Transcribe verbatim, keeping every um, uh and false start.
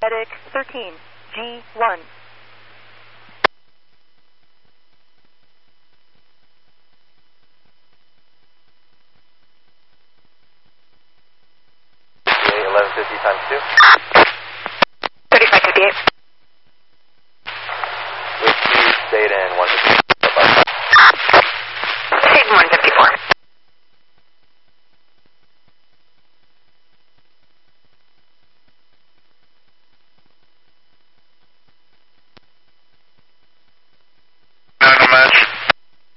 Medic thirteen, G one. eleven fifty times two. thirty-five fifty-eight.